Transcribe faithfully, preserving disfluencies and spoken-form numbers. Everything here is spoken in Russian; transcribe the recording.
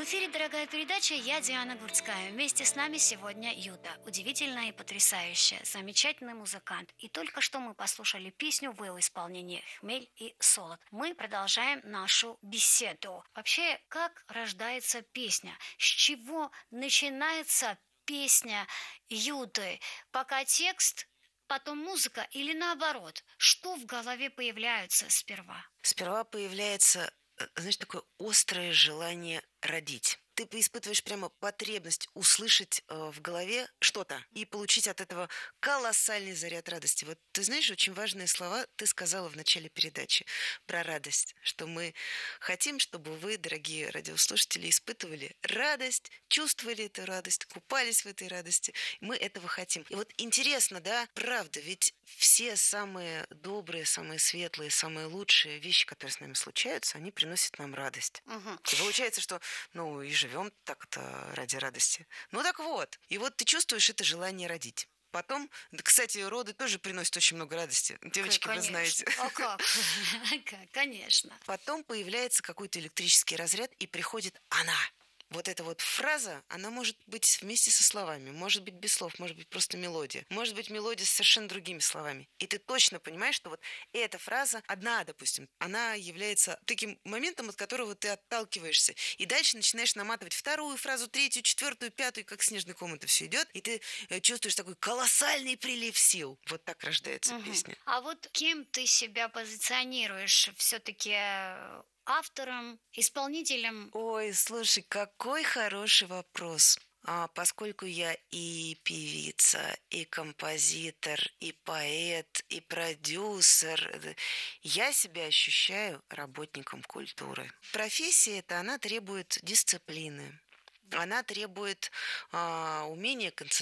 эфире «Дорогая передача», я Диана Гурцкая. Вместе с нами сегодня Юта. Удивительная и потрясающая, замечательный музыкант. И только что мы послушали песню в его исполнении «Хмель и солод». Мы продолжаем нашу беседу. Вообще, как рождается песня? С чего начинается песня Юты? Пока текст, потом музыка или наоборот? Что в голове появляется сперва? Сперва появляется, э, знаешь, такое острое желание родить. Ты испытываешь прямо потребность услышать э, в голове что-то и получить от этого колоссальный заряд радости. Вот ты знаешь, очень важные слова ты сказала в начале передачи про радость, что мы хотим, чтобы вы, дорогие радиослушатели, испытывали радость, чувствовали эту радость, купались в этой радости. Мы этого хотим. И вот интересно, да, правда, ведь все самые добрые, самые светлые, самые лучшие вещи, которые с нами случаются, они приносят нам радость. Мгм. И получается, что, ну, и живем так-то ради радости. Ну так вот, и вот ты чувствуешь это желание родить. Потом, да, кстати, роды тоже приносят очень много радости. К- Девочки, вы Конечно. знаете. А как? Как? Конечно. Потом появляется какой-то электрический разряд, и приходит она. Вот эта вот фраза, она может быть вместе со словами, может быть без слов, может быть просто мелодия, может быть мелодия с совершенно другими словами. И ты точно понимаешь, что вот эта фраза одна, допустим, она является таким моментом, от которого ты отталкиваешься. И дальше начинаешь наматывать вторую фразу, третью, четвертую, пятую, как снежный ком это все идет. И ты э, чувствуешь такой колоссальный прилив сил. Вот так рождается Мгм. песня. А вот кем ты себя позиционируешь? Все-таки автором, исполнителем? Ой, слушай, какой хороший вопрос. А, поскольку я и певица, и композитор, и поэт, и продюсер, э, я себя ощущаю работником культуры. Профессия эта, она требует дисциплины. Она требует а, умения